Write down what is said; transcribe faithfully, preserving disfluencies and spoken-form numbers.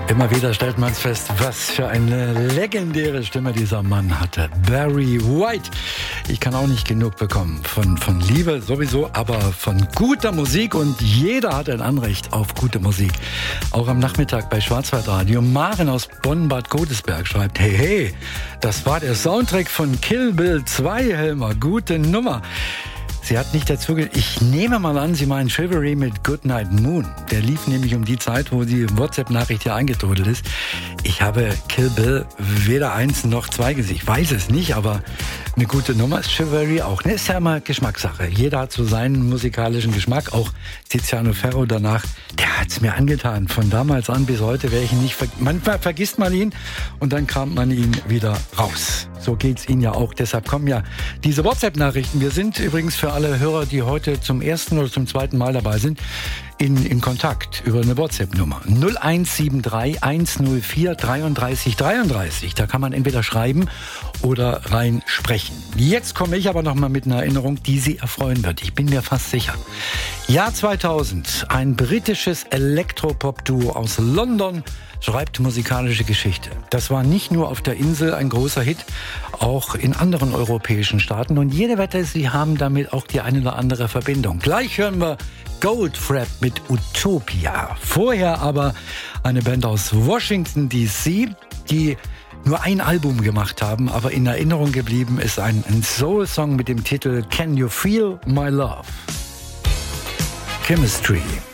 Immer wieder stellt man es fest, was für eine legendäre Stimme dieser Mann hatte. Barry White. Ich kann auch nicht genug bekommen von, von Liebe sowieso, aber von guter Musik, und jeder hat ein Anrecht auf gute Musik. Auch am Nachmittag bei Schwarzwaldradio. Maren aus Bonn-Bad Godesberg schreibt: Hey, hey, das war der Soundtrack von Kill Bill zwei, Helmer. Gute Nummer. Sie hat nicht dazu ge- Ich nehme mal an, Sie meinen Chivalry mit Goodnight Moon. Der lief nämlich um die Zeit, wo die WhatsApp-Nachricht hier eingetrudelt ist. Ich habe Kill Bill weder eins noch zwei gesehen. Ich weiß es nicht, aber eine gute Nummer ist Chivalry auch. Ne, ist ja immer Geschmackssache. Jeder hat so seinen musikalischen Geschmack. Auch Tiziano Ferro danach, der hat es mir angetan. Von damals an bis heute wäre ich ihn nicht... Ver- Manchmal vergisst man ihn und dann kramt man ihn wieder raus. So geht's Ihnen ja auch. Deshalb kommen ja diese WhatsApp-Nachrichten. Wir sind übrigens für alle Hörer, die heute zum ersten oder zum zweiten Mal dabei sind, in, in Kontakt über eine WhatsApp-Nummer. null eins sieben drei eins null vier drei drei drei drei. Da kann man entweder schreiben oder rein sprechen. Jetzt komme ich aber noch mal mit einer Erinnerung, die Sie erfreuen wird. Ich bin mir fast sicher. Jahr zweitausend. Ein britisches Elektropop-Duo aus London schreibt musikalische Geschichte. Das war nicht nur auf der Insel ein großer Hit, auch in anderen europäischen Staaten. Und jede Wette, Sie haben damit auch die eine oder andere Verbindung. Gleich hören wir Goldfrapp mit Utopia. Vorher aber eine Band aus Washington D C, die nur ein Album gemacht haben, aber in Erinnerung geblieben ist ein, ein Soul-Song mit dem Titel Can You Feel My Love? Chemistry.